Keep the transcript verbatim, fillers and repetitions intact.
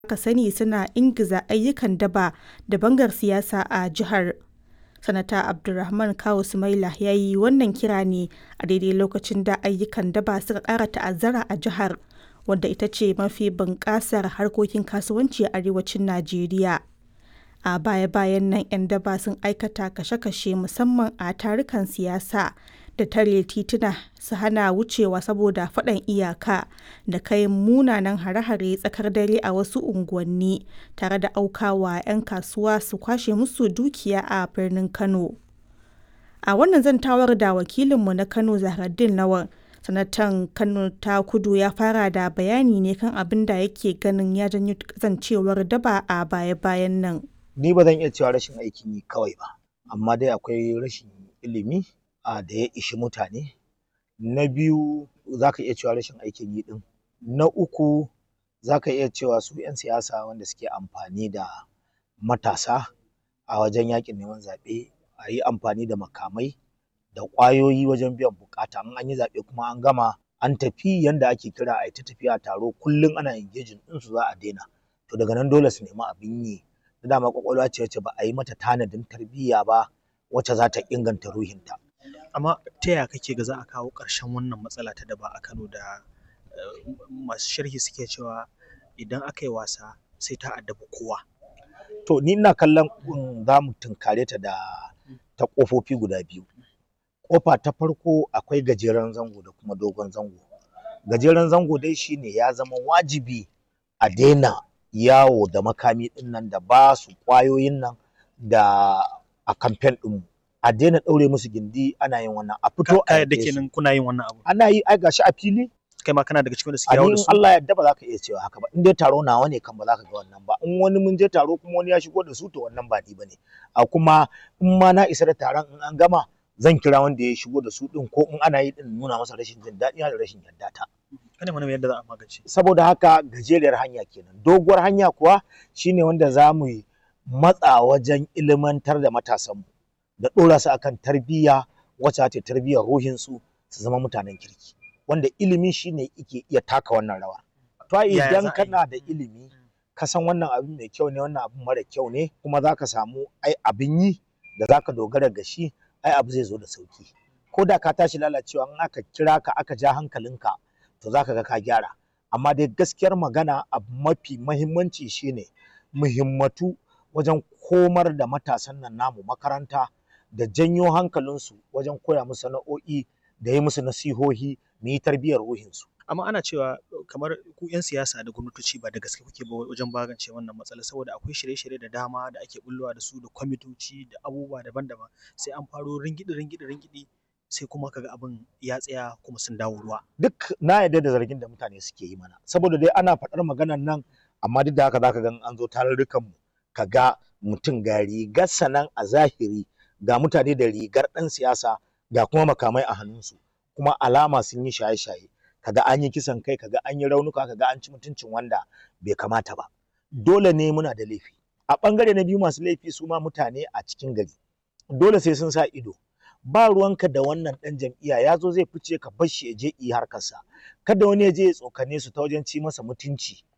aka sani suna ingiza ayyukan daba da bangar siyasa a jihar. Sanata Abdurammanu Kawu Sumaila ya yi wannan kira ne a daidai lokacin da ayyukan daba suka ƙara ta'azzara a jihar, wadda ita ce mafi bunƙasar harkokin kasuwanci a arewacin Najeriya. A baya-bayan nan 'yan daba sun aikata kashe-kashe musamman a tarukan siyasa da tare tituna su hana wucewa saboda faɗan iyaka da kai munanan hare-hare tsakar dare a wasu unguwanni tare da aukawa 'yan kasuwa su kwashe musu dukiya a birnin Kano. A wannan zantawar da wakilinmu na Kano Zahraddeen Lawan, sanatan Kano ta Kudu ya fara da bayani ne kan abin da yake ganin ya janyo kasancewar daba a baya-bayan nan. Ni ba zan iya cewa rashin aikin yi kawai ba, amma dai akwai rashin ilimi a da ya ishi mutane. Na biyu za ka iya cewa rashin aikin yi ɗin. Na uku za ka iya cewa su 'yan siyasa wanda suke amfani da matasa a wajen yaƙin neman zaɓe, a yi amfani da makamai da ƙwayoyi wajen biyan buƙata. In an yi zaɓe kuma an gama an tafi yanda ake kira a yi ta tafiya taro kullum ana engaging ɗinsu za a daina. To daga nan dole su nemi abin yi. Da dama ƙwaƙwalwa ce wacce ba a yi mata tanadin tarbiyya ba wacce za ta inganta ruhinta. Amma ta yaya kake ga za a kawo ƙarshen wannan matsala ta daba a Kano da masu sharhi suke cewa idan aka yi wasa sai ta addabi kowa? To ni ina kallon za mu tunkare ta da ta ƙofofi guda biyu. Ƙofa ta farko akwai gajeren zango da kuma dogon zango. Gajeren zango dai shine ya zama wajibi a daina yawo da makami ɗin nan da ba su ƙwayoyin nan da a kamfen ɗinmu. A daina ɗaure musu gindi ana yin wannan. A fito a yadda kenan kuna yin wannan abu. Ana yi ai gashi a fili. Kai ma kana daga cikin da suke yawo da su. Allah yadda ba za ka iya cewa haka ba. In dai taro nawa ne kan ba za ka ga wannan ba. In wani mun je taro kuma wani ya shigo da su to wannan ba ni bane. A kuma in ma na isa da taron in an gama zan kira wanda ya shigo da su ɗin ko in ana yi ɗin nuna masa rashin jin daɗi da rashin yarda ta. Kada mana yadda za a magance. Saboda haka gajeriyar hanya kenan. Doguwar hanya kuwa shine wanda za mu yi matsa wajen ilimantar da matasanmu da ɗora su akan tarbiyya wacce ta tarbiyyar ruhinsu su zama mutanen kirki. Wanda ilimi shine yake iya taka wannan rawa. To idan kana da ilimi ka san wannan abin mai kyau ne wannan abin mara kyau ne kuma za ka samu ai abin yi da za ka dogara ga shi ai abu zai zo da sauki. Ko da ka tashi lalacewa in aka kira ka aka ja hankalinka to za ka ga ka gyara. Amma dai gaskiyar magana abu mafi mahimmanci shine muhimmatu wajen komar da matasan nan namu makaranta da janyo hankalinsu wajen koya musu sana'o'i da yi musu nasihohi mu yi tarbiyyar ruhinsu. Amma ana cewa kamar ku 'yan siyasa da gwamnatoci ba da gaske kuke ba wajen magance wannan matsala saboda akwai shirye-shirye da dama da ake bullowa da su da kwamitoci da abubuwa daban-daban sai an faro ringidi ringidi ringidi sai kuma kaga abin ya tsaya kuma sun dawo ruwa. Duk na yarda da zargin da mutane suke yi mana saboda dai ana faɗar maganar nan amma duk da haka zaka ga an zo tarurrukan mu kaga mutum ga rigar sanan a zahiri ga mutane da rigar ɗan siyasa ga kuma makamai a hannunsu kuma alama sun yi shaye-shaye kaga an yi kisan kai kaga an yi raunuka kaga an ci mutuncin wanda bai kamata ba. Dole ne muna da laifi. A ɓangare na biyu masu laifi su ma mutane a cikin gari dole sai sun sa ido. Ba ruwanka da wannan ɗan jam'iyya ya zo zai fice ka bar shi ya je yi harkarsa kada wani ya je ya tsokane su ta wajen ci masa mutunci